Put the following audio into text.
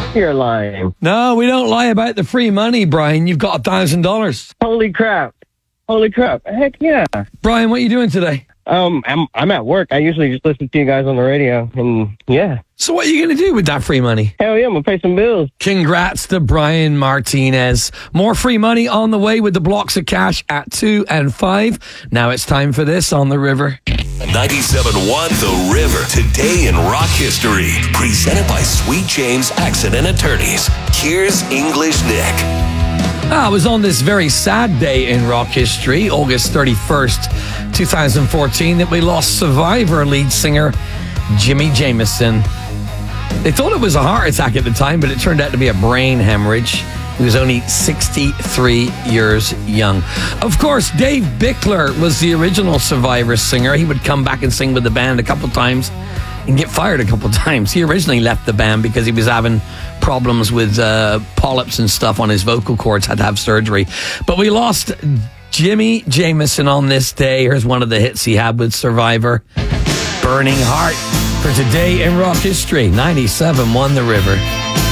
You're lying. No, we don't lie about the free money, Brian. You've got $1,000. Holy crap. Heck yeah. Brian, what are you doing today? I'm at work. I usually just listen to you guys on the radio, and yeah. So what are you going to do with that free money? Hell yeah, I'm going to pay some bills. Congrats to Brian Martinez. More free money on the way with the blocks of cash at 2 and 5. Now it's time for this on the river. 97.1 The River. Today in rock history. Presented by Sweet James Accident Attorneys. Here's English Nick. It was on this very sad day in rock history, August 31st, 2014, that we lost Survivor lead singer Jimmy Jamison. They thought it was a heart attack at the time, but it turned out to be a brain hemorrhage. He was only 63 years young. Of course, Dave Bickler was the original Survivor singer. He would come back and sing with the band a couple times and get fired a couple times. He originally left the band because he was having problems with polyps and stuff on his vocal cords, had to have surgery. But we lost Jimmy Jamison on this day. Here's one of the hits he had with Survivor, Burning Heart, for today in rock history. 97.1 The River.